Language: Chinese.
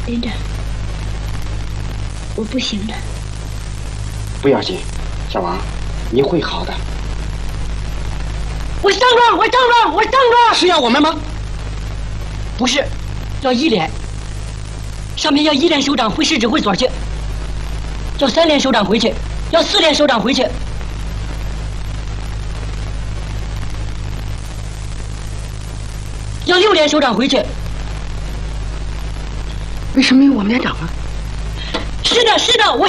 连长，我不行了。 不要紧，小王，你会好的。 我上庄，我上庄，我上庄。 是要我们吗？ 不是，要1连。上面要1连首长回市指挥所去，要3连首长回去，要4连首长回去。要6连首长回去。 为什么有我们连长啊？ 是的，是的，我。